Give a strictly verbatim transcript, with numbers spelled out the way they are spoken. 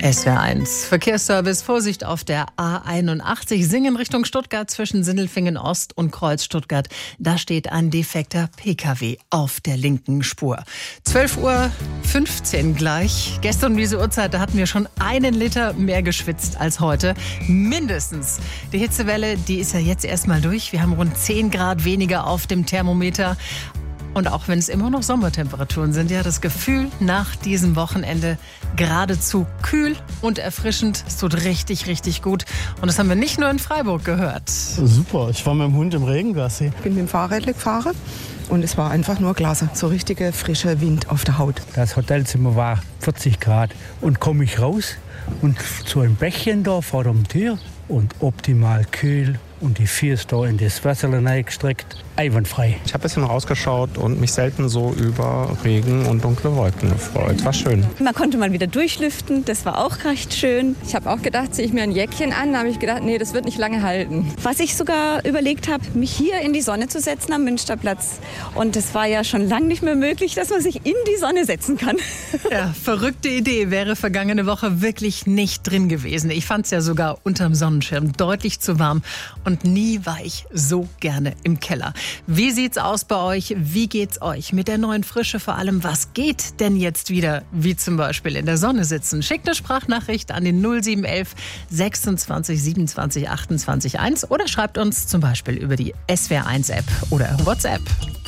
S W R eins Verkehrsservice. Vorsicht auf der A einundachtzig. Singen Richtung Stuttgart zwischen Sindelfingen Ost und Kreuz Stuttgart. Da steht ein defekter P K W auf der linken Spur. zwölf Uhr fünfzehn gleich. Gestern um diese Uhrzeit, da hatten wir schon einen Liter mehr geschwitzt als heute. Mindestens. Die Hitzewelle, die ist ja jetzt erstmal durch. Wir haben rund zehn Grad weniger auf dem Thermometer. Und auch wenn es immer noch Sommertemperaturen sind, ja, das Gefühl nach diesem Wochenende geradezu kühl und erfrischend. Es tut richtig, richtig gut. Und das haben wir nicht nur in Freiburg gehört. Super, ich war mit dem Hund im Regengassi. Ich bin mit dem Fahrrad gefahren und es war einfach nur klasse. So richtiger frischer Wind auf der Haut. Das Hotelzimmer war vierzig Grad und komme ich raus und zu einem Bächchen da vor dem Tür und optimal kühl. Und die Füße da in das Wasser hineingestreckt, einwandfrei. Ich habe ein bisschen rausgeschaut und mich selten so über Regen und dunkle Wolken gefreut. War schön. Man konnte mal wieder durchlüften, das war auch recht schön. Ich habe auch gedacht, ziehe ich mir ein Jäckchen an, da habe ich gedacht, nee, das wird nicht lange halten. Was ich sogar überlegt habe, mich hier in die Sonne zu setzen am Münsterplatz. Und es war ja schon lange nicht mehr möglich, dass man sich in die Sonne setzen kann. Ja, verrückte Idee, wäre vergangene Woche wirklich nicht drin gewesen. Ich fand es ja sogar unterm Sonnenschirm deutlich zu warm. Und nie war ich so gerne im Keller. Wie sieht's aus bei euch? Wie geht's euch mit der neuen Frische? Vor allem, was geht denn jetzt wieder? Wie zum Beispiel in der Sonne sitzen. Schickt eine Sprachnachricht an den null sieben elf sechsundzwanzig siebenundzwanzig achtundzwanzig eins oder schreibt uns zum Beispiel über die S W R eins App oder WhatsApp.